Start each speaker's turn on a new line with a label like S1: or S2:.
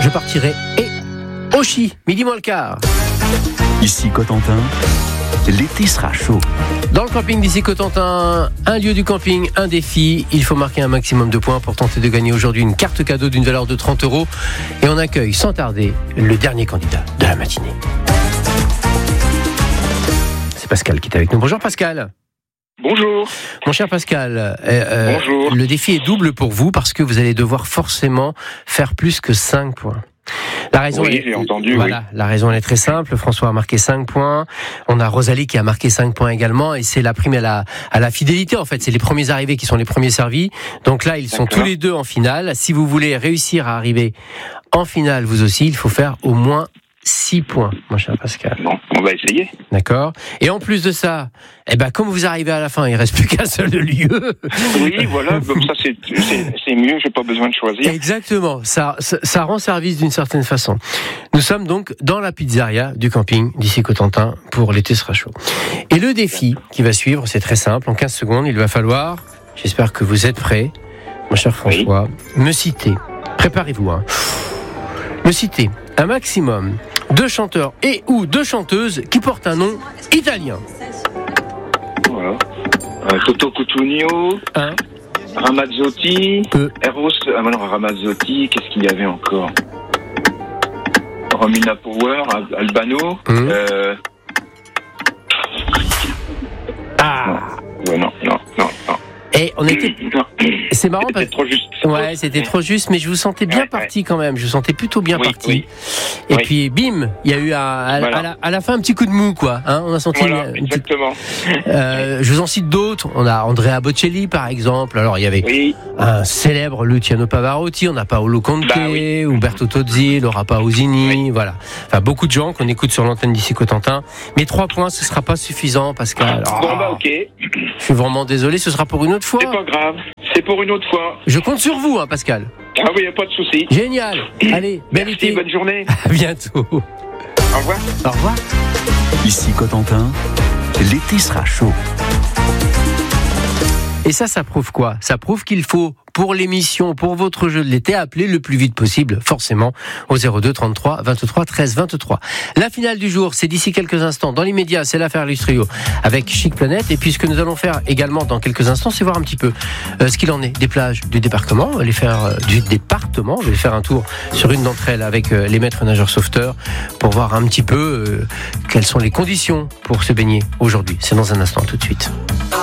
S1: je partirai au Chi, midi moins le quart.
S2: Ici Cotentin, l'été sera chaud.
S1: Dans le camping d'ici Cotentin, un lieu du camping, un défi. Il faut marquer un maximum de points pour tenter de gagner aujourd'hui une carte cadeau d'une valeur de 30 €. Et on accueille sans tarder le dernier candidat de la matinée. C'est Pascal qui est avec nous. Bonjour Pascal.
S3: Bonjour.
S1: Mon cher Pascal,
S3: Bonjour.
S1: le défi est double pour vous parce que vous allez devoir forcément faire plus que 5 points. La raison
S3: J'ai entendu.
S1: Voilà, la raison elle est très simple. François a marqué 5 points. On a Rosalie qui a marqué 5 points également. Et c'est la prime à la fidélité en fait. C'est les premiers arrivés qui sont les premiers servis. Donc là, ils sont tous les deux en finale. Si vous voulez réussir à arriver en finale, vous aussi, il faut faire au moins 6 points, mon cher Pascal.
S3: Bon, on va essayer.
S1: D'accord. Et en plus de ça, comme vous arrivez à la fin, il reste plus qu'un seul lieu.
S3: Oui, voilà, comme ça c'est mieux, j'ai pas besoin de choisir.
S1: Exactement. Ça rend service d'une certaine façon. Nous sommes donc dans la pizzeria du camping d'ici Cotentin pour l'été sera chaud. Et le défi qui va suivre, c'est très simple. En 15 secondes, il va falloir, j'espère que vous êtes prêts, mon cher François, me citer. Préparez-vous, me citer un maximum de chanteurs et ou de chanteuses qui portent un nom italien.
S3: Voilà. Toto Cutugno, Ramazzotti, Eros, Ramazzotti, qu'est-ce qu'il y avait encore? Romina Power, Albano, non.
S1: Et on était. C'est marrant parce que.
S3: Trop juste.
S1: Ouais, c'était trop juste, mais je vous sentais bien parti quand même. Je vous sentais plutôt bien parti.
S3: Oui.
S1: Et puis, bim, il y a eu à la fin un petit coup de mou, quoi. On a senti.
S3: Exactement.
S1: Je vous en cite d'autres. On a Andrea Bocelli, par exemple. Alors, il y avait un célèbre Luciano Pavarotti. On a Paolo Conte, Umberto Tozzi, Laura Pausini. Voilà. Enfin, beaucoup de gens qu'on écoute sur l'antenne d'ici Cotentin. Mais 3 points, ce sera pas suffisant, Pascal.
S3: Ok.
S1: Je suis vraiment désolé. Ce sera pour une autre fois.
S3: C'est pas grave. C'est pour une autre fois.
S1: Je compte sur vous, Pascal.
S3: Ah oui, y a pas de souci.
S1: Génial. Allez, bel été.
S3: Bonne journée.
S1: À bientôt.
S3: Au revoir.
S1: Au revoir.
S2: Ici Cotentin, l'été sera chaud.
S1: Et ça prouve quoi? Ça prouve qu'il faut, pour l'émission, pour votre jeu de l'été, appeler le plus vite possible, forcément, au 02 33 23 13 23. La finale du jour, c'est d'ici quelques instants. Dans l'immédiat, c'est l'affaire Lustrio avec Chic Planète. Et puis ce que nous allons faire également dans quelques instants, c'est voir un petit peu ce qu'il en est des plages du département. On va aller faire on va faire un tour sur une d'entre elles avec les maîtres nageurs sauveteurs pour voir un petit peu quelles sont les conditions pour se baigner aujourd'hui. C'est dans un instant, tout de suite.